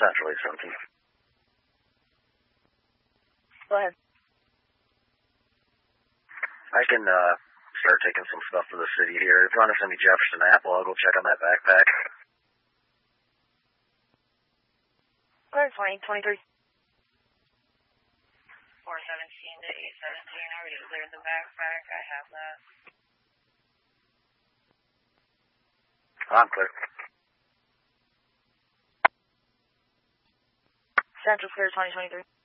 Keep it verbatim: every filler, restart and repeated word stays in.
Central eight seventeen. Go ahead. I can uh, start taking some stuff to the city here. If you want to send me Jefferson Apple, I'll go check on that backpack. Go ahead, twenty twenty-three. four seventeen to eight seventeen, already cleared the backpack. I have that. I'm clear. Central clear twenty twenty-three.